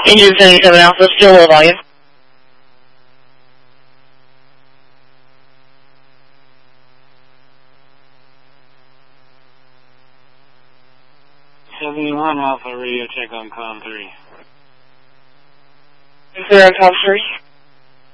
Engine 77 Alpha, still low volume. Alpha, radio check on COM 3. Is there on COM 3?